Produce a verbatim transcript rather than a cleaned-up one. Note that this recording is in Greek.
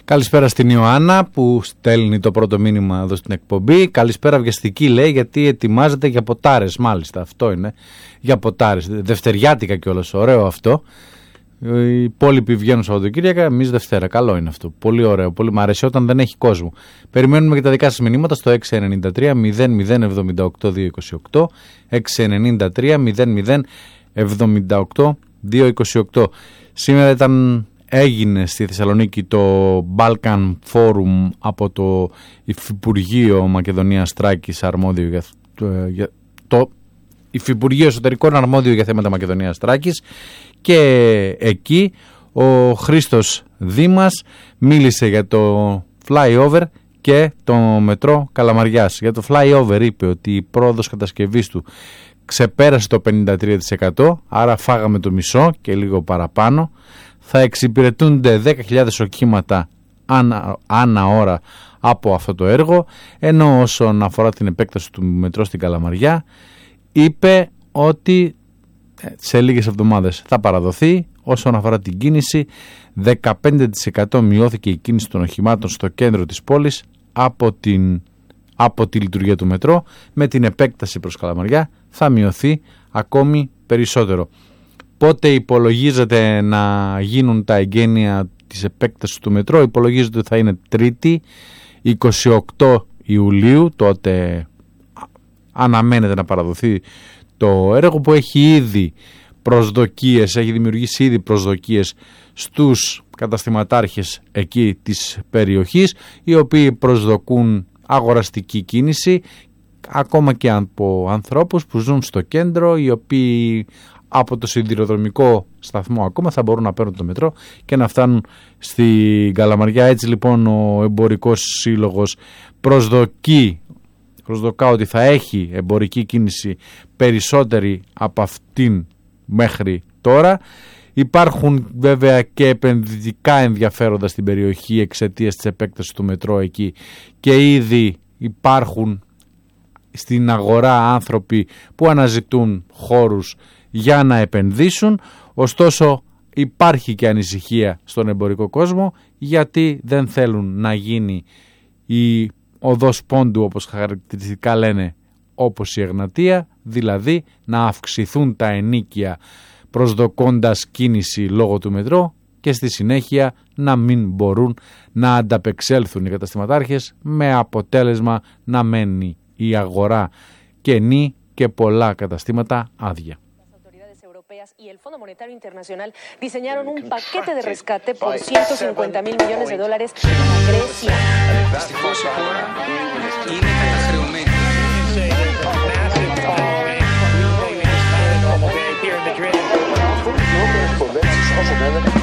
Καλησπέρα στην Ιωάννα που στέλνει το πρώτο μήνυμα εδώ στην εκπομπή. Καλησπέρα βιαστική λέει, γιατί ετοιμάζεται για ποτάρες. Μάλιστα, αυτό είναι, για ποτάρες. Δευτεριάτικα κιόλας, ωραίο αυτό. Οι υπόλοιποι βγαίνουν Σαββατοκύριακα, εμείς Δευτέρα. Καλό είναι αυτό. Πολύ ωραίο, πολύ μου αρέσει όταν δεν έχει κόσμο. Περιμένουμε και τα δικά σας μηνύματα στο έξι εννιά τρία μηδέν μηδέν εβδομήντα οκτώ διακόσια είκοσι οκτώ. έξι εννιά τρία μηδέν μηδέν εβδομήντα οκτώ διακόσια είκοσι οκτώ. Σήμερα ήταν... Έγινε στη Θεσσαλονίκη το Balkan Forum από το Υφυπουργείο Μακεδονίας Τράκης αρμόδιο για, για το Υφυπουργείο Εσωτερικών αρμόδιο για θέματα Μακεδονίας Τράκης, και εκεί ο Χρήστος Δήμας μίλησε για το flyover και το μετρό Καλαμαριάς. Για το flyover είπε ότι η πρόοδος κατασκευής του ξεπέρασε το πενήντα τρία τοις εκατό, άρα φάγαμε το μισό και λίγο παραπάνω. Θα εξυπηρετούνται δέκα χιλιάδες οχήματα ανά, ανά ώρα από αυτό το έργο, ενώ όσον αφορά την επέκταση του μετρό στην Καλαμαριά είπε ότι σε λίγες εβδομάδες θα παραδοθεί. Όσον αφορά την κίνηση, δεκαπέντε τοις εκατό μειώθηκε η κίνηση των οχημάτων στο κέντρο της πόλης από, την, από τη λειτουργία του μετρό. Με την επέκταση προς Καλαμαριά θα μειωθεί ακόμη περισσότερο. Πότε υπολογίζεται να γίνουν τα εγγένεια της επέκτασης του μετρό? Υπολογίζεται ότι θα είναι Τρίτη, είκοσι οκτώ Ιουλίου. Τότε αναμένεται να παραδοθεί το έργο, που έχει ήδη προσδοκίες, έχει δημιουργήσει ήδη προσδοκίες στους καταστηματάρχες εκεί της περιοχής, οι οποίοι προσδοκούν αγοραστική κίνηση, ακόμα και από ανθρώπους που ζουν στο κέντρο, οι οποίοι από το σιδηροδρομικό σταθμό ακόμα θα μπορούν να παίρνουν το μετρό και να φτάνουν στην Καλαμαριά. Έτσι λοιπόν ο εμπορικός σύλλογος προσδοκεί, προσδοκά ότι θα έχει εμπορική κίνηση περισσότερη από αυτήν μέχρι τώρα. Υπάρχουν βέβαια και επενδυτικά ενδιαφέροντα στην περιοχή εξαιτίας της επέκτασης του μετρό εκεί, και ήδη υπάρχουν στην αγορά άνθρωποι που αναζητούν χώρους για να επενδύσουν. Ωστόσο υπάρχει και ανησυχία στον εμπορικό κόσμο, γιατί δεν θέλουν να γίνει η οδός πόντου, όπως χαρακτηριστικά λένε, όπως η Εγνατία, δηλαδή να αυξηθούν τα ενοίκια προσδοκώντας κίνηση λόγω του μετρό, και στη συνέχεια να μην μπορούν να ανταπεξέλθουν οι καταστηματάρχες, με αποτέλεσμα να μένει η αγορά κενή και πολλά καταστήματα άδεια. Y el Fondo Monetario Internacional diseñaron un paquete de rescate por ciento cincuenta mil millones de dólares a Grecia. Είναι